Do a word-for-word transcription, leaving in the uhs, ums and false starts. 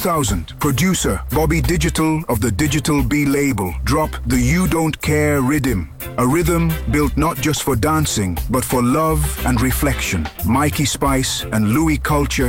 thousand, producer Bobby Digital of the Digital B label drop the You Don't Care rhythm. A rhythm built not just for dancing, but for love and reflection. Mikey Spice and Louis Culture